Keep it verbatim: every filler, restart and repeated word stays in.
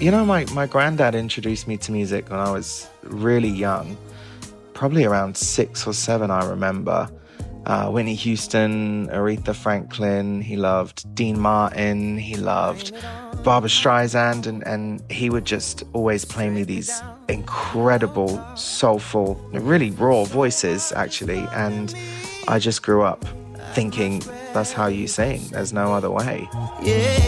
You know, my, my granddad introduced me to music when I was really young, probably around six or seven, I remember. Uh, Whitney Houston, Aretha Franklin, he loved Dean Martin, he loved Barbra Streisand, and, and he would just always play me these incredible, soulful, really raw voices, actually. And I just grew up thinking, that's how you sing, there's no other way. Yeah.